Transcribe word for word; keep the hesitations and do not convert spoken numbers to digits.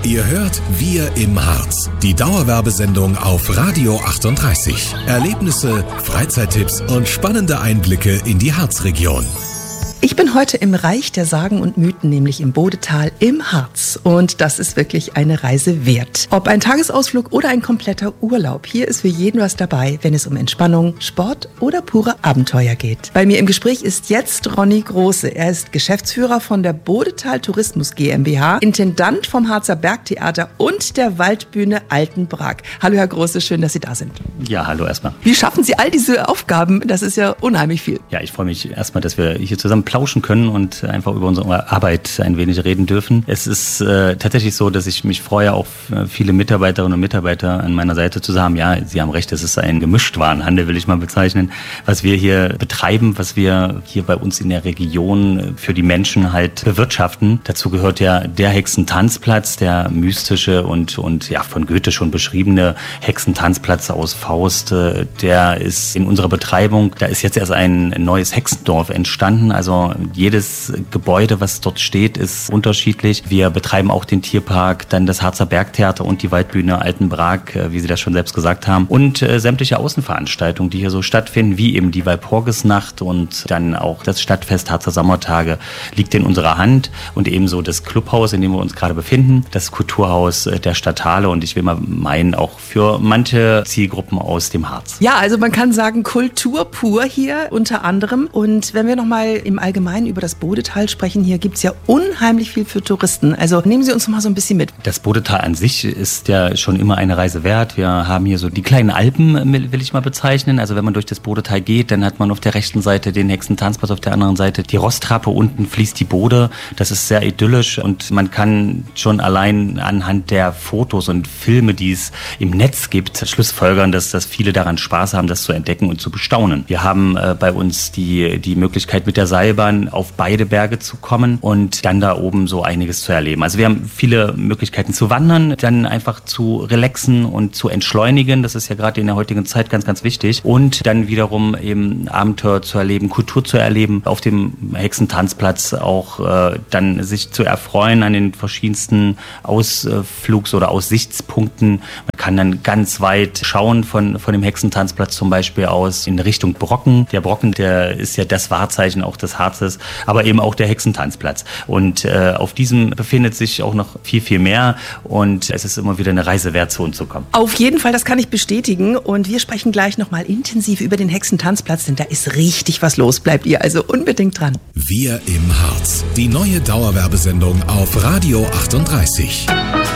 Ihr hört Wir im Harz, die Dauerwerbesendung auf Radio achtunddreißig. Erlebnisse, Freizeittipps und spannende Einblicke in die Harzregion. Ich bin heute im Reich der Sagen und Mythen, nämlich im Bodetal im Harz. Und das ist wirklich eine Reise wert. Ob ein Tagesausflug oder ein kompletter Urlaub, hier ist für jeden was dabei, wenn es um Entspannung, Sport oder pure Abenteuer geht. Bei mir im Gespräch ist jetzt Ronny Große. Er ist Geschäftsführer von der Bodetal Tourismus GmbH, Intendant vom Harzer Bergtheater und der Waldbühne Altenbrak. Hallo Herr Große, schön, dass Sie da sind. Ja, hallo erstmal. Wie schaffen Sie all diese Aufgaben? Das ist ja unheimlich viel. Ja, ich freue mich erstmal, dass wir hier zusammen plauschen können und einfach über unsere Arbeit ein wenig reden dürfen. Es ist äh, tatsächlich so, dass ich mich freue, auch viele Mitarbeiterinnen und Mitarbeiter an meiner Seite zu haben. Ja, Sie haben recht, es ist ein Gemischtwarenhandel, will ich mal bezeichnen, was wir hier betreiben, was wir hier bei uns in der Region für die Menschen halt bewirtschaften. Dazu gehört ja der Hexentanzplatz, der mystische und, und ja von Goethe schon beschriebene Hexentanzplatz aus Faust. Der ist in unserer Betreibung, da ist jetzt erst ein neues Hexendorf entstanden, also jedes Gebäude, was dort steht, ist unterschiedlich. Wir betreiben auch den Tierpark, dann das Harzer Bergtheater und die Waldbühne Altenbrak, wie Sie das schon selbst gesagt haben. Und äh, sämtliche Außenveranstaltungen, die hier so stattfinden, wie eben die Walpurgisnacht und dann auch das Stadtfest Harzer Sommertage, liegt in unserer Hand. Und ebenso das Clubhaus, in dem wir uns gerade befinden, das Kulturhaus der Stadthalle und ich will mal meinen, auch für manche Zielgruppen aus dem Harz. Ja, also man kann sagen, Kultur pur hier unter anderem. Und wenn wir nochmal im Allgemeinen über das Bodetal sprechen, hier gibt es ja unheimlich viel für Touristen. Also nehmen Sie uns noch mal so ein bisschen mit. Das Bodetal an sich ist ja schon immer eine Reise wert. Wir haben hier so die kleinen Alpen, will ich mal bezeichnen. Also wenn man durch das Bodetal geht, dann hat man auf der rechten Seite den Hexentanzplatz, auf der anderen Seite die Rosttrappe, unten fließt die Bode. Das ist sehr idyllisch und man kann schon allein anhand der Fotos und Filme, die es im Netz gibt, schlussfolgern, dass, dass viele daran Spaß haben, das zu entdecken und zu bestaunen. Wir haben äh, bei uns die, die Möglichkeit, mit der Seilbahn auf beide Berge zu kommen und dann da oben so einiges zu erleben. Also wir haben viele Möglichkeiten zu wandern, dann einfach zu relaxen und zu entschleunigen. Das ist ja gerade in der heutigen Zeit ganz, ganz wichtig. Und dann wiederum eben Abenteuer zu erleben, Kultur zu erleben, auf dem Hexentanzplatz auch äh, dann sich zu erfreuen an den verschiedensten Ausflugs- oder Aussichtspunkten. Man kann dann ganz weit schauen von, von dem Hexentanzplatz zum Beispiel aus in Richtung Brocken. Der Brocken, der ist ja das Wahrzeichen auch des Harzes, aber eben auch der Hexentanzplatz. Und äh, auf diesem befindet sich auch noch viel, viel mehr und es ist immer wieder eine Reise wert, zu uns zu kommen. Auf jeden Fall, das kann ich bestätigen und wir sprechen gleich nochmal intensiv über den Hexentanzplatz, denn da ist richtig was los. Bleibt ihr also unbedingt dran. Wir im Harz, die neue Dauerwerbesendung auf Radio achtunddreißig.